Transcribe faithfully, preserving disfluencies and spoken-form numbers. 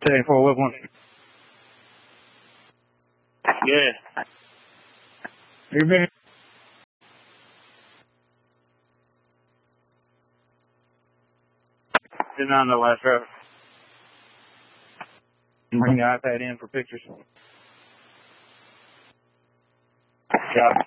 ten four, what one? Yeah. You been? Did not know last driver. Bring the iPad in for pictures. Got it.